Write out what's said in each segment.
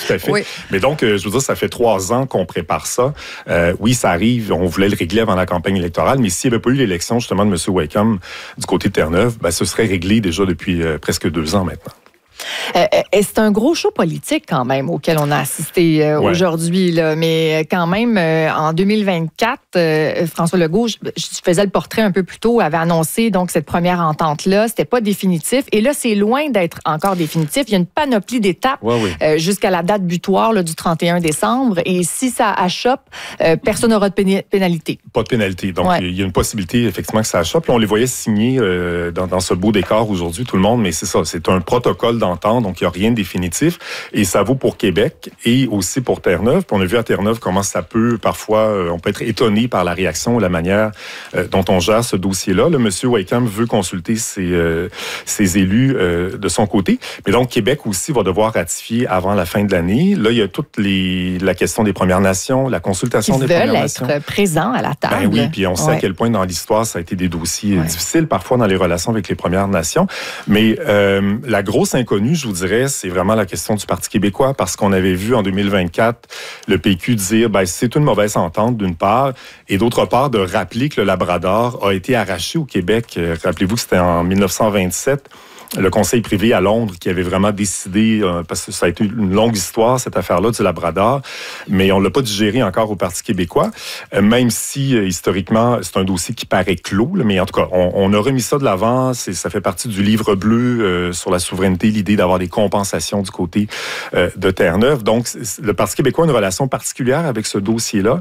tout à fait. Oui. Mais donc, je veux dire, ça fait 3 ans qu'on prépare ça. Oui, ça arrive. On voulait le régler avant la campagne électorale, mais s'il n'y avait pas eu l'élection, justement, de M. Wakeham du côté de Terre-Neuve, ce serait réglé déjà depuis presque 2 ans maintenant. C'est un gros show politique quand même auquel on a assisté aujourd'hui. Là. Mais quand même, en 2024, François Legault, je faisais le portrait un peu plus tôt, avait annoncé donc cette première entente-là. C'était pas définitif. Et là, c'est loin d'être encore définitif. Il y a une panoplie d'étapes jusqu'à la date butoir là, du 31 décembre. Et si ça achoppe, personne n'aura de pénalité. Pas de pénalité. Donc, il y a une possibilité, effectivement, que ça achoppe. Là, on les voyait signer dans ce beau décor aujourd'hui, tout le monde. Mais c'est ça, c'est un protocole d'entente. Donc, il n'y a rien de définitif. Et ça vaut pour Québec et aussi pour Terre-Neuve. Puis on a vu à Terre-Neuve comment ça peut, parfois, on peut être étonné par la réaction ou la manière dont on gère ce dossier-là. Le monsieur Wakeham veut consulter ses élus de son côté. Mais donc, Québec aussi va devoir ratifier avant la fin de l'année. Là, il y a toute la question des Premières Nations, la consultation des Premières Nations. Ils veulent être présents à la table. Ben oui, puis on sait à quel point dans l'histoire, ça a été des dossiers difficiles, parfois dans les relations avec les Premières Nations. Mais la grosse inconnue, je vous dirais, c'est vraiment la question du Parti québécois, parce qu'on avait vu en 2024 le PQ dire c'est une mauvaise entente d'une part, et d'autre part de rappeler que le Labrador a été arraché au Québec. Rappelez-vous que c'était en 1927. Le conseil privé à Londres qui avait vraiment décidé, parce que ça a été une longue histoire, cette affaire-là du Labrador, mais on ne l'a pas digéré encore au Parti québécois, même si, historiquement, c'est un dossier qui paraît clos, mais en tout cas, on a remis ça de l'avant, ça fait partie du livre bleu sur la souveraineté, l'idée d'avoir des compensations du côté de Terre-Neuve. Donc, le Parti québécois a une relation particulière avec ce dossier-là.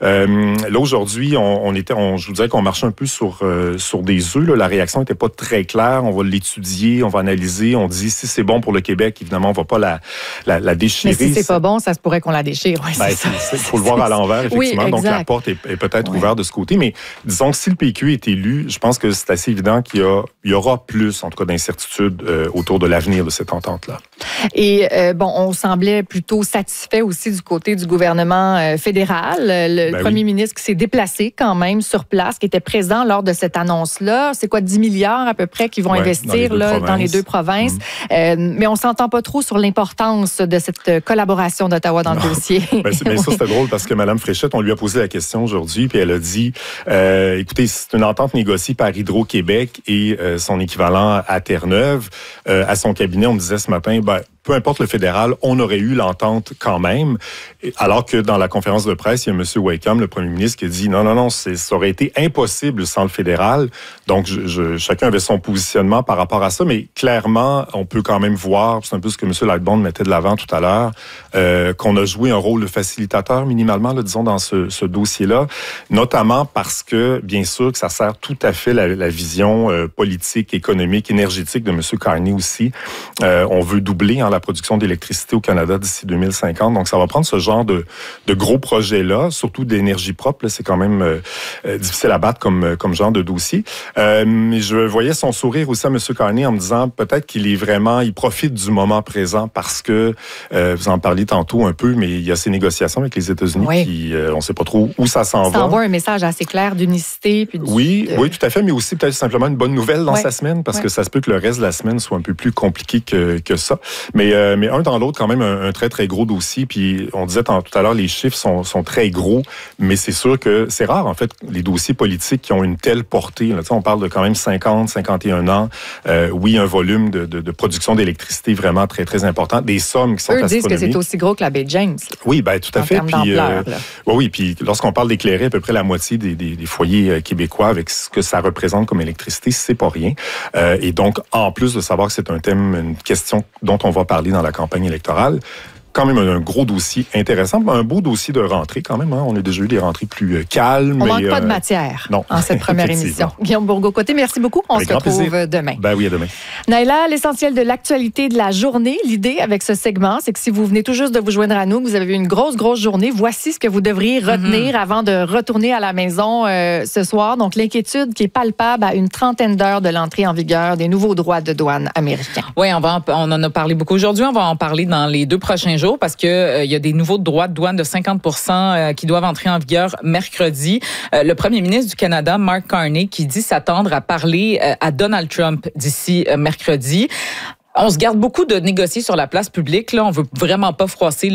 Là, aujourd'hui, je vous dirais qu'on marche un peu sur des œufs. Là. La réaction n'était pas très claire, on va l'étudier, on va analyser, on dit si c'est bon pour le Québec, évidemment, on ne va pas la déchirer. Mais si c'est pas bon, ça se pourrait qu'on la déchire. Oui, il faut le voir à l'envers, effectivement. Oui, donc la porte est peut-être ouverte de ce côté. Mais disons que si le PQ est élu, je pense que c'est assez évident qu'il y aura plus, en tout cas, d'incertitudes autour de l'avenir de cette entente-là. Et on semblait plutôt satisfait aussi du côté du gouvernement fédéral. Le premier ministre qui s'est déplacé quand même sur place, qui était présent lors de cette annonce-là. C'est quoi, 10 milliards à peu près qu'ils vont investir dans les deux provinces. Mais on ne s'entend pas trop sur l'importance de cette collaboration d'Ottawa dans le dossier. Mais ça, c'était drôle parce que Mme Fréchette, on lui a posé la question aujourd'hui, puis elle a dit, écoutez, c'est une entente négociée par Hydro-Québec et son équivalent à Terre-Neuve. À son cabinet, on me disait ce matin, peu importe le fédéral, on aurait eu l'entente quand même. Alors que dans la conférence de presse, il y a M. Wakeham, le premier ministre, qui a dit non, ça aurait été impossible sans le fédéral. Donc, chacun avait son positionnement par rapport à ça, mais clairement, on peut quand même voir, c'est un peu ce que M. Lightbourne mettait de l'avant tout à l'heure, qu'on a joué un rôle de facilitateur minimalement, là, disons, dans ce dossier-là, notamment parce que, bien sûr, que ça sert tout à fait la vision politique, économique, énergétique de M. Carney aussi. On veut doubler la production d'électricité au Canada d'ici 2050. Donc, ça va prendre ce genre de gros projets-là, surtout d'énergie propre. Là, c'est quand même difficile à battre comme genre de dossier. Je voyais son sourire aussi à M. Carney en me disant peut-être il profite du moment présent parce que, vous en parliez tantôt un peu, mais il y a ces négociations avec les États-Unis qui, on ne sait pas trop où ça s'en va. Ça envoie un message assez clair d'unicité. Puis oui, tout à fait, mais aussi peut-être simplement une bonne nouvelle dans sa semaine parce que ça se peut que le reste de la semaine soit un peu plus compliqué que ça. Mais un dans l'autre, quand même, un très, très gros dossier. Puis on disait tout à l'heure, les chiffres sont très gros, mais c'est sûr que c'est rare, en fait, les dossiers politiques qui ont une telle portée. Là, on parle de quand même 50, 51 ans. Oui, un volume de production d'électricité vraiment très, très important. Des sommes qui sont astronomiques. Eux disent que c'est aussi gros que la baie James. Oui, tout à fait. Puis lorsqu'on parle d'éclairer à peu près la moitié des foyers québécois avec ce que ça représente comme électricité, c'est pas rien. Et donc, en plus de savoir que c'est un thème, une question dont on va parler dans la campagne électorale, quand même un gros dossier intéressant, un beau dossier de rentrée quand même. Hein. On a déjà eu des rentrées plus calmes. On ne manque pas de matière en cette première émission. Guillaume Bourgault-Côté, merci beaucoup. On se retrouve demain. Oui, à demain. Naila, l'essentiel de l'actualité de la journée. L'idée avec ce segment, c'est que si vous venez tout juste de vous joindre à nous, que vous avez eu une grosse journée, voici ce que vous devriez retenir avant de retourner à la maison ce soir. Donc, l'inquiétude qui est palpable à une trentaine d'heures de l'entrée en vigueur des nouveaux droits de douane américains. Oui, on en a parlé beaucoup aujourd'hui. On va en parler dans les 2 prochains jours parce que il y a des nouveaux droits de douane de 50% qui doivent entrer en vigueur mercredi. Le premier ministre du Canada, Mark Carney, qui dit s'attendre à parler à Donald Trump d'ici mercredi. On se garde beaucoup de négocier sur la place publique. Là, on veut vraiment pas froisser